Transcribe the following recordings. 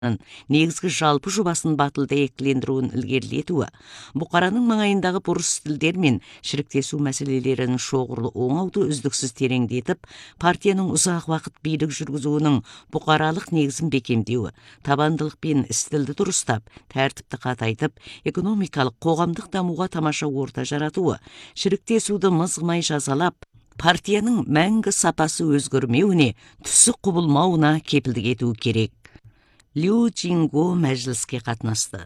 негізгі жалпы жобасын батылдәйектілендіруін ілгерілетуі, бұқараның маңайындағы бұрыс тілдер мен шіріктесу мәселелерін шоғырлы оңауды үздіксіз тереңдетіп, партияның ұзақ уақыт билік жүргізуінің бұқаралық негізін бекемдеуі, табандылық пен істілді дұрыстап, тәртіпті қатайтып, экономикалық қоғамдық дамуға тамаша орта жаратуы, шіріктесуді мызғымай жазалап, партияның мәңгі сапасы өзгермеуіне, түсі құбылмауына кепілдік етуі керек. Лю Чинго мәжіліске қатынасты.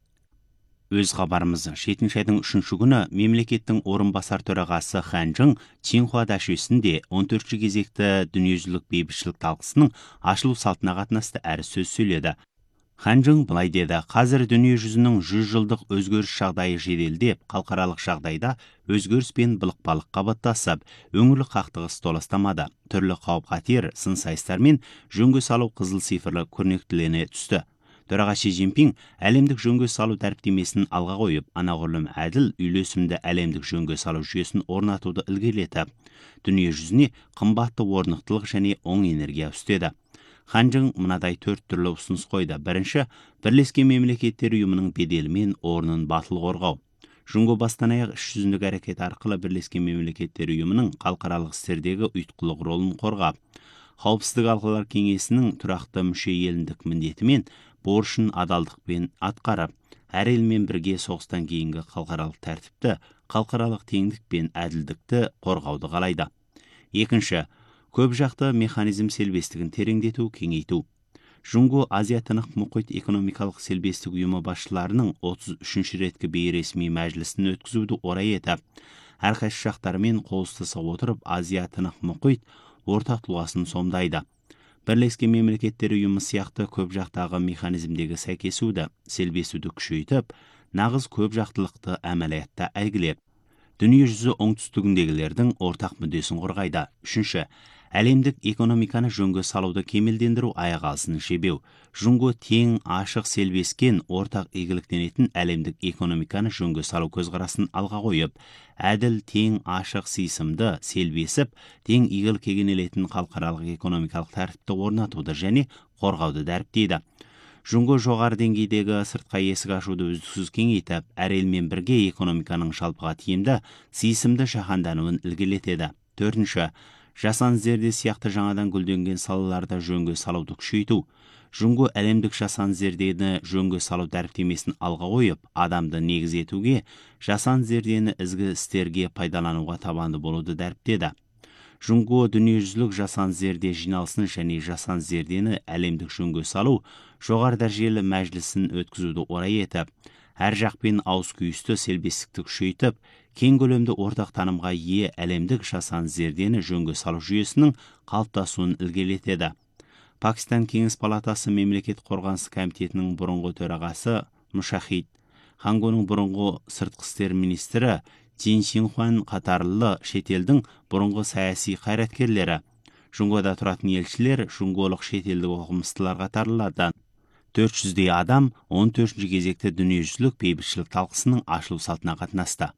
Өз хабарымыз 7 айдың 3 күні мемлекеттің орынбасар төрағасы Хан Чжың Цинхуа дашесінде 14 кезекті дүниежүзілік бейбітшілік талқысының ашылу салтына қатынасты әрі сөз сөйледі. Хан Чжың былай деді: қазір дүние жүзінің 100 жылдық өзгеріс жағдайы жеделдеп, халықаралық жағдайда өзгеріс пен былықпалыққа баттасып, өңірлік қақтығыс толастамады. Түрлі қауіп-қатер, сын-сайыстар мен жөнге салу қызыл цифрлы көрнектілене түсті. Төраға Ши Цзиньпин әлемдік жөнге салу тәріптемесін алға қойып, анағұрлым әділ, үйлесімді әлемдік жөнге салу жүйесін орнатуды ілгерілетіп, дүние жүзіне қымбатты орнықтылық және оң энергия үстеді. Хан Чжың мынадай 4 түрлі ұсыныс қойды. Бірінші, Бірлескен Мемлекеттер ұйымының беделі мен орнын батыл қорғау. Жұңго бастан аяқ іс жүзіндік әрекет арқылы Бірлескен Мемлекеттер ұйымының халықаралық істердегі ұйытқылық ролын қорғап, Қауіпсіздік алқалар кеңесінің тұрақты мүше еліндік міндетімен борышын адалдықпен атқарып, әр елмен бірге соғыстан кейінгі халықаралық тәртіпті, халықаралық теңдік пен әділдікті қорғауды қалайды. Екінші, көп жақты механизм селбестігін тереңдету, кеңейту. Жұңго Азия-Тынық мұхит экономикалық селбестік ұйымы басшыларының 33-ші реткі бейресми мәжілісін өткізуді орай етіп, әрқайсы жақтарымен қол ұстаса отырып Азия-Тынық мұхит ортақ тұлғасын сомдайды. Бірлескен Мемлекеттер ұйымы сияқты көп жақтағы механизмдегі сәйкесуді, селбесуді күшейтіп, нағыз көп жақтылықты әмәлиятта әйгілеп, дүние жүзі оңтүстігіндегілердің ортақ мүддесін қорғайды. Үшінші, әлемдік экономиканы жөнге салуды кемелдендіру, аяқ алысын жебеу. Жұңго тең, ашық, селбескен, ортақ игіліктенетін әлемдік экономиканы жөнге салу көзқарасын алға қойып, әділ, тең, ашық, сыйсымды, селбесіп, тең игілік кегенелетін халықаралық экономикалық тәртіпті орнатуды және қорғауды дәріптейді. Жұңго жоғары деңгейдегі сыртқа есік ашуды үздіксіз кеңейтіп, әр елмен бірге экономиканың жалпыға тиімді, сыйсымды жаһандануын ілгерілетеді. Төртінші, жасанды зерде сияқты жаңадан гүлденген салаларда жөнге салуды күшейту. Жұңго әлемдік жасанды зердені жөнге салу дәріптемесін алға қойып, адамды негіз етуге, жасанды зердені ізгі істерге пайдалануға табанды болуды дәріптеді. Жұңго дүниежүзілік жасанды зерде жиналысын және жасанды зердені әлемдік жөнге салу жоғары дәрежелі мәжілісін өткізуді орай етіп, әр жақпен ауыз күйісті селбестікті күшейтіп, кең көлемді ортақ танымға ие әлемдік жасанды зердені жөнге салу жүйесінің қалыптасуын ілгерілетеді. Пакистан Кеңес палатасы мемлекет қорғанысы комитетінің бұрынғы төрағасы Мушахид, Хангоның бұрынғы сыртқы істер министрі Цин Синхуан қатарлы шетелдің бұрынғы саяси қайраткерлері, Жұңғода тұратын елшілер, жұңголық шетелдік оқымыстылар қатарлыдан 400-дей адам 14-ші кезекті дүниежүзілік бейбітшілік талқысының ашылу салтына қатынасты.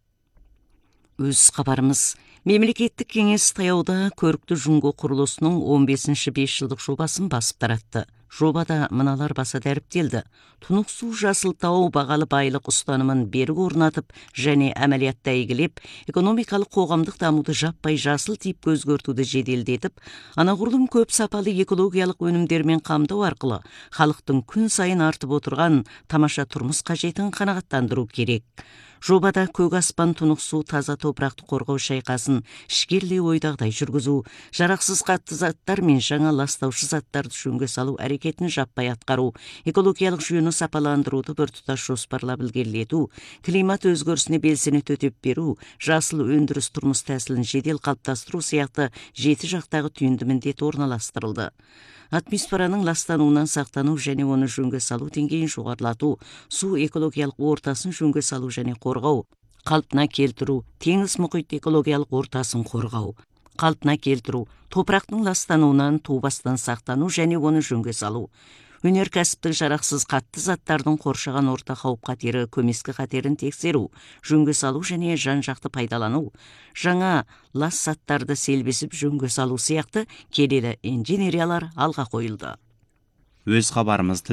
Өз хабарымыз. Мемлекеттік кеңес таяуда көрікті Жұңго құрылысының 15-ші 5 жылдық жобасын басып таратты. Жобада мыналар баса дәріптелді. Тұнық су жасыл тау бағалы байлық ұстанымын берік орнатып және әмәлиятта игілеп, экономикалық қоғамдық дамуды жаппай жасыл типке өзгертуді жеделдетіп, анағұрлым көп сапалы экологиялық өнімдермен қамту арқылы халықтың күн сайын артып отырған тамаша тұрмыс қажетін қанағаттандыру керек. Жобада көк аспан, тұнық су, таза топырақты қорғау шайқасын ішкерлей ойдағдай жүргізу, жарақсыз қатты заттар мен жаңа ластаушы заттарды жөнге салу әрекетін жаппай атқару, экологиялық жүйені сапаландыруды біртұтас жоспарлап ілгерілету, климат өзгерісіне белсене төтеп беру, жасыл өндіріс тұрмыс тәсілін жедел қалыптастыру сияқты 7 жақтағы түйінді міндет орналастырылды. Атмосфераның ластануынан сақтану және оны жөнге салу деңгейін жоғарылату, су экологиялық ортасын жөнге салу және қорғау, қалпына келтіру, теңіз мұхит экологиялық ортасын қорғау, қалпына келтіру, топырақтың ластануынан тубастан сақтану және оны жөнге салу, өнеркәсіптік жарақсыз қатты заттардың қоршаған орта қауіп-қатері, көмескі қатерін тексеру, жөнге салу және жан-жақты пайдалану, жаңа лас заттарды селбесіп жөнге салу сияқты келелі инженериялар алға қойылды. өз хабарымыз